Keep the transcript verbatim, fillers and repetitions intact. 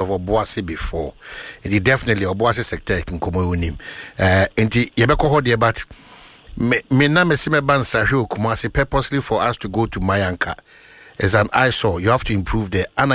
Obuasi before. It definitely Obuasi sector can come unim. Uh, inti yebeko ho de but me me na me sime ban Sahio Kumasi purposely for us to go to Mayanka as an eyesore. You have to improve the